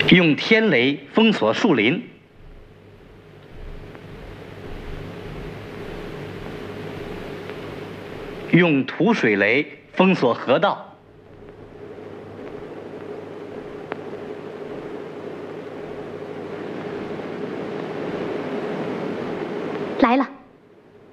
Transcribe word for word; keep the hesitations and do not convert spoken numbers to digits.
用天雷封锁树林，用土水雷封锁河道。 来了。